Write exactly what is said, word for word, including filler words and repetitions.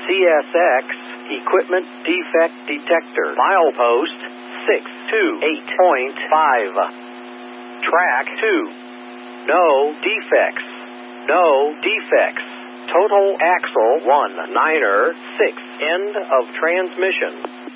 S X, equipment defect detector. Milepost six two eight point five. Track two. No defects. No defects. Total axle one niner six. End of transmission.